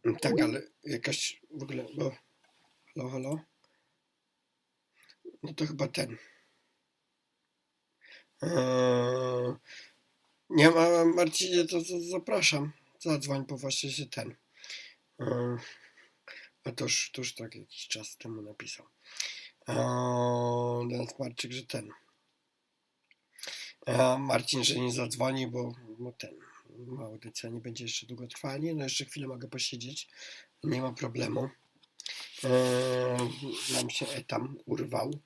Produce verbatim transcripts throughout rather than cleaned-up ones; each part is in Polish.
Tak, ale jakaś w ogóle, bo halo, halo? No to chyba ten. Eee, nie ma, Marcinie, to, to zapraszam. Zadzwoń, bo właśnie się ten. Eee, a to już, to już tak jakiś czas temu napisał. Eee, Teraz Marczyk, że ten. Eee, Marcin, że nie zadzwoni, bo no ten. Audycja nie będzie jeszcze długo trwała. Nie, no jeszcze chwilę mogę posiedzieć. Nie ma problemu. Eee, nam się etam urwał.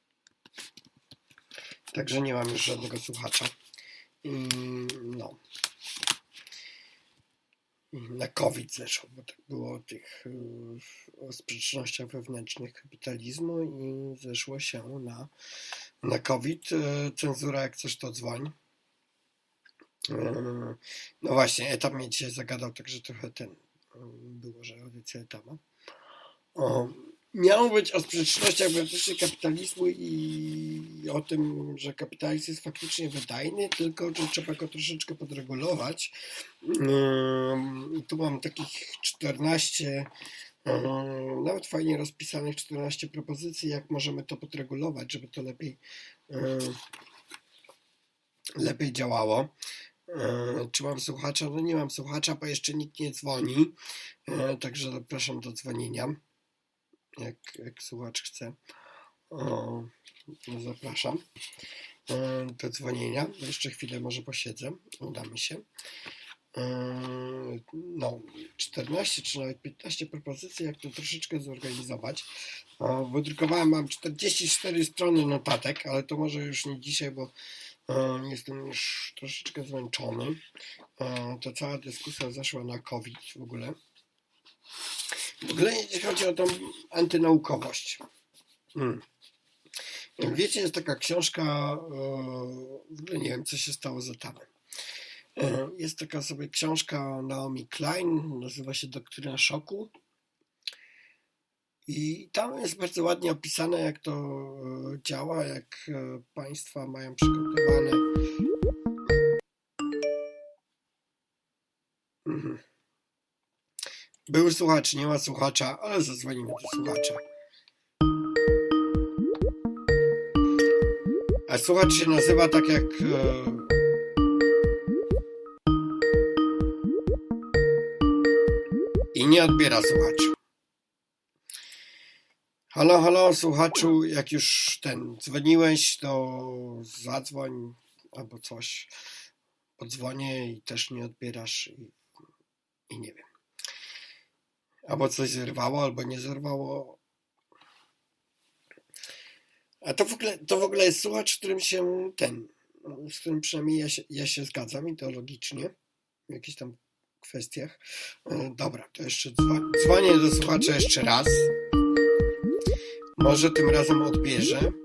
Także nie mam już żadnego słuchacza. I, no. I na COVID zeszło, bo tak było o tych o sprzecznościach wewnętrznych kapitalizmu i zeszło się na, na COVID. Cenzura, jak coś to dzwoń. No właśnie, etap mnie dzisiaj zagadał, także trochę ten było, że audycja etama. O, miało być o sprzecznościach wewnętrznych kapitalizmu i o tym, że kapitalizm jest faktycznie wydajny, tylko że trzeba go troszeczkę podregulować. I tu mam takich czternaście, nawet fajnie rozpisanych czternaście propozycji, jak możemy to podregulować, żeby to lepiej, lepiej działało. Czy mam słuchacza? No nie mam słuchacza, bo jeszcze nikt nie dzwoni, także zapraszam do dzwonienia. Jak, jak słuchacz chce, o, no zapraszam do dzwonienia. Jeszcze chwilę może posiedzę, uda mi się. No, czternaście czy nawet piętnaście propozycji, jak to troszeczkę zorganizować. Wydrukowałem, mam czterdzieści cztery strony notatek, ale to może już nie dzisiaj, bo jestem już troszeczkę zmęczony. Ta cała dyskusja zaszła na COVID w ogóle. W ogóle jeśli chodzi o tą antynaukowość. Hmm. Jak wiecie, jest taka książka, w ogóle nie wiem, co się stało z etamem. Jest taka sobie książka Naomi Klein, nazywa się Doktryna Szoku. I tam jest bardzo ładnie opisane, jak to działa, jak państwa mają przygotowane. Mhm. Był słuchacz, nie ma słuchacza, ale zadzwonimy do słuchacza. A słuchacz się nazywa tak jak... E... I nie odbiera słuchacz. Halo, halo, słuchaczu, jak już ten dzwoniłeś, to zadzwoń albo coś. Podzwonię i też nie odbierasz i, i nie wiem. Albo coś zerwało, albo nie zerwało. A to w ogóle, to w ogóle jest słuchacz, z którym się ten, z którym przynajmniej ja się, ja się zgadzam ideologicznie w jakichś tam kwestiach. Dobra, to jeszcze dzwonię do słuchacza jeszcze raz. Może tym razem odbierze.